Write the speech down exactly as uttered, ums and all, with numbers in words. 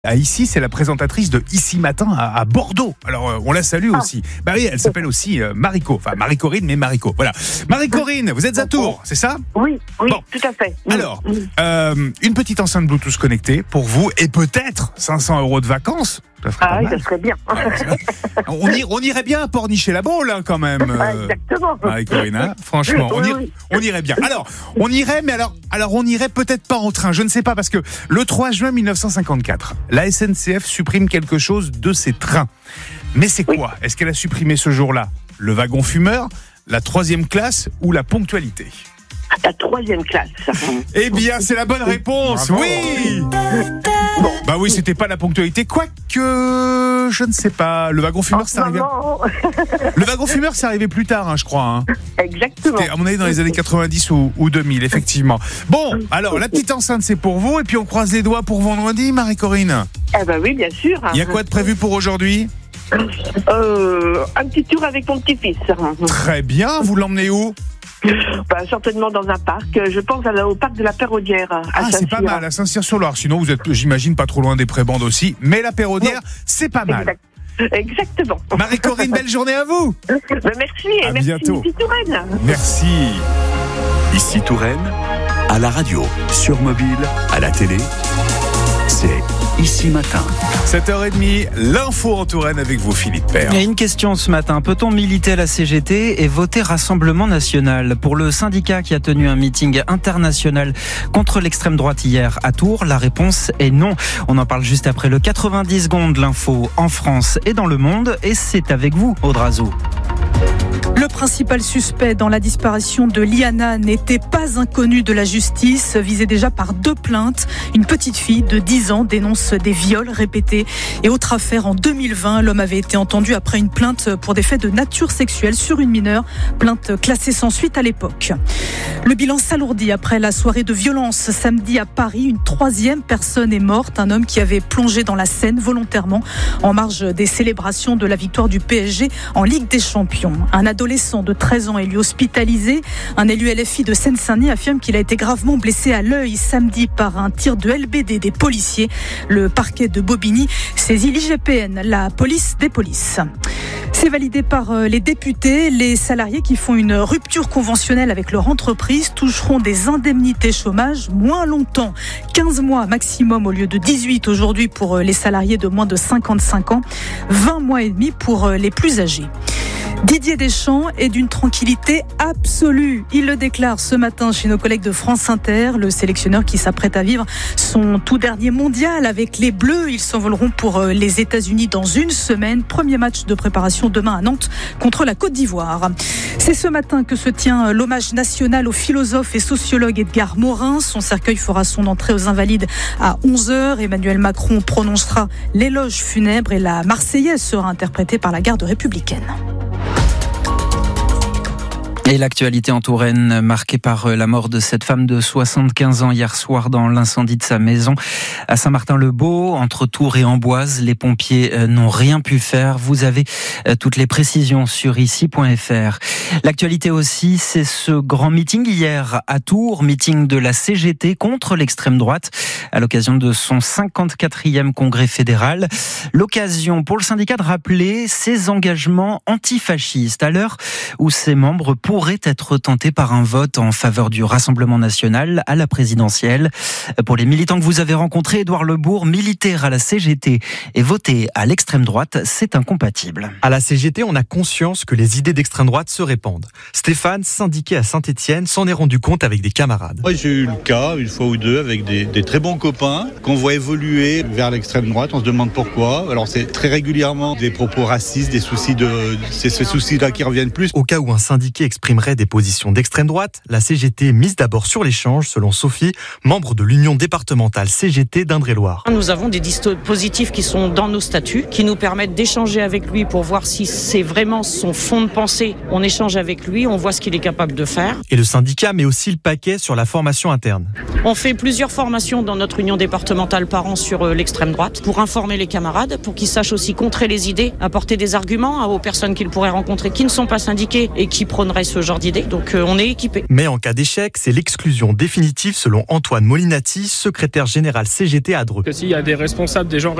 À Ici, c'est la présentatrice de Ici Matin à, à Bordeaux. Alors, euh, on la salue ah. aussi. Bah oui, elle s'appelle aussi euh, Mariko. Enfin, Marie-Corinne, mais Mariko. Voilà. Marie-Corinne, vous êtes à Tours, c'est ça ? Oui, oui, bon. Tout à fait. Oui. Alors, euh, une petite enceinte Bluetooth connectée pour vous et peut-être cinq cents euros de vacances. Ça serait ah oui, ça serait bien. on, ir, on irait bien à Pornichet-la-Baule, hein, quand même. Euh, Exactement. Marie-Corinne, hein, franchement, on, ir, on irait bien. Alors, on irait, mais alors, alors on irait peut-être pas en train. Je ne sais pas, parce que le trois juin mille neuf cent cinquante-quatre, la S N C F supprime quelque chose de ses trains. Mais c'est quoi ? Oui. Est-ce qu'elle a supprimé ce jour-là le wagon fumeur, la troisième classe ou la ponctualité ? La troisième classe. Eh bien, c'est la bonne réponse. Bravo. Oui. Bon. Bah oui, c'était pas la ponctualité, quoique je ne sais pas. Le wagon fumeur, c'est arrivé. Le wagon fumeur, c'est arrivé plus tard, hein, je crois. Hein. Exactement. C'était à mon avis dans les années quatre-vingt-dix ou, ou deux mille, effectivement. Bon, alors la petite enceinte, c'est pour vous, et puis on croise les doigts pour vendredi, Marie-Corinne. Eh ben oui, bien sûr. Il y a quoi de prévu pour aujourd'hui ? euh, Un petit tour avec mon petit-fils. Très bien. Vous l'emmenez où ? Bah, certainement dans un parc. Je pense à la, au parc de la Perraudière. Ah, c'est pas mal, à Saint-Cyr-sur-Loire. Sinon, vous êtes, j'imagine, pas trop loin des prébandes aussi. Mais la Perraudière, non. C'est pas mal. Exact. Exactement. Marie-Corinne, belle journée à vous. Bah, merci. Et à merci, bientôt. Ici Touraine. Merci. Ici Touraine, à la radio, sur mobile, à la télé. C'est Ici Matin. sept heures trente, l'info en Touraine avec vous, Philippe Père. Il y a une question ce matin. Peut-on militer à la C G T et voter Rassemblement National ? Pour le syndicat qui a tenu un meeting international contre l'extrême droite hier à Tours, la réponse est non. On en parle juste après le quatre-vingt-dix secondes, l'info en France et dans le monde. Et c'est avec vous, Audrazou. Le principal suspect dans la disparition de Liana n'était pas inconnu de la justice, visé déjà par deux plaintes. Une petite fille de dix ans dénonce des viols répétés. Et autre affaire, en deux mille vingt, l'homme avait été entendu après une plainte pour des faits de nature sexuelle sur une mineure, plainte classée sans suite à l'époque. Le bilan s'alourdit après la soirée de violence samedi à Paris. Une troisième personne est morte, un homme qui avait plongé dans la Seine volontairement en marge des célébrations de la victoire du P S G en Ligue des Champions. Un adolescent de treize ans est lui hospitalisé. Un élu L F I de Seine-Saint-Denis affirme qu'il a été gravement blessé à l'œil samedi par un tir de L B D des policiers. Le parquet de Bobigny saisit l'I G P N, la police des polices. C'est validé par les députés. Les salariés qui font une rupture conventionnelle avec leur entreprise toucheront des indemnités chômage moins longtemps. quinze mois maximum au lieu de dix-huit aujourd'hui pour les salariés de moins de cinquante-cinq ans. vingt mois et demi pour les plus âgés. Didier Deschamps est d'une tranquillité absolue. Il le déclare ce matin chez nos collègues de France Inter. Le sélectionneur qui s'apprête à vivre son tout dernier mondial avec les Bleus. Ils s'envoleront pour les États-Unis dans une semaine. Premier match de préparation demain à Nantes contre la Côte d'Ivoire. C'est ce matin que se tient l'hommage national au philosophe et sociologue Edgar Morin. Son cercueil fera son entrée aux Invalides à onze heures. Emmanuel Macron prononcera l'éloge funèbre et la Marseillaise sera interprétée par la garde républicaine. Et l'actualité en Touraine, marquée par la mort de cette femme de soixante-quinze ans hier soir dans l'incendie de sa maison à Saint-Martin-le-Beau, entre Tours et Amboise. Les pompiers n'ont rien pu faire. Vous avez toutes les précisions sur ici point f r. L'actualité aussi, c'est ce grand meeting hier à Tours, meeting de la C G T contre l'extrême droite, à l'occasion de son cinquante-quatrième congrès fédéral. L'occasion pour le syndicat de rappeler ses engagements antifascistes à l'heure où ses membres pourraient être tentés par un vote en faveur du Rassemblement National à la présidentielle. Pour les militants que vous avez rencontrés, Édouard Lebourg, militaire à la C G T et voter à l'extrême droite, c'est incompatible. À la C G T, on a conscience que les idées d'extrême droite se répandent. Stéphane, syndiqué à Saint-Étienne, s'en est rendu compte avec des camarades. Moi, j'ai eu le cas, une fois ou deux, avec des, des très bons copains qu'on voit évoluer vers l'extrême droite. On se demande pourquoi. Alors, c'est très régulièrement des propos racistes, des soucis de... C'est ces soucis-là qui reviennent plus. Au cas où un syndiqué exprimerait des positions d'extrême droite, la C G T mise d'abord sur l'échange, selon Sophie, membre de l'Union départementale C G T d'Indre-et-Loire. Nous avons des dispositifs qui sont dans nos statuts, qui nous permettent d'échanger avec lui pour voir si c'est vraiment son fond de pensée. On échange avec lui, on voit ce qu'il est capable de faire. Et le syndicat met aussi le paquet sur la formation interne. On fait plusieurs formations dans notre union départementale par an sur l'extrême droite, pour informer les camarades, pour qu'ils sachent aussi contrer les idées, apporter des arguments aux personnes qu'ils pourraient rencontrer qui ne sont pas syndiquées et qui prôneraient ce genre d'idée. Donc euh, on est équipé. Mais en cas d'échec, c'est l'exclusion définitive selon Antoine Molinati, secrétaire général C G T à Dreux. Que s'il y a des responsables, des gens